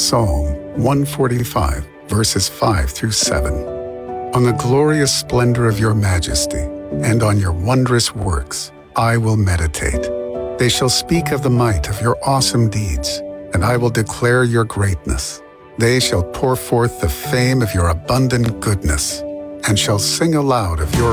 Psalm 145, verses 5 through 7. On the glorious splendor of your majesty, and on your wondrous works, I will meditate. They shall speak of the might of your awesome deeds, and I will declare your greatness. They shall pour forth the fame of your abundant goodness, and shall sing aloud of your